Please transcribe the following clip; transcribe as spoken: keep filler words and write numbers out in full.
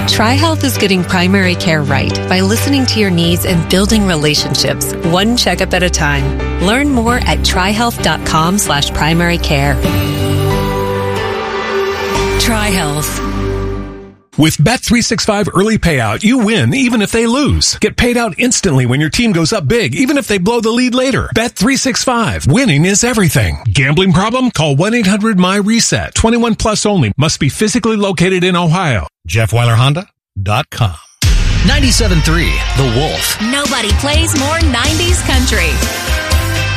TriHealth is getting primary care right by listening to your needs and building relationships, one checkup at a time. Learn more at trihealth.com slash primary care. TriHealth. With Bet three sixty-five Early Payout, you win even if they lose. Get paid out instantly when your team goes up big, even if they blow the lead later. Bet three sixty-five. Winning is everything. Gambling problem? Call one eight hundred M Y reset. twenty-one plus only. Must be physically located in Ohio. Jeff Weiler Honda dot com. ninety-seven point three The Wolf. Nobody plays more nineties country.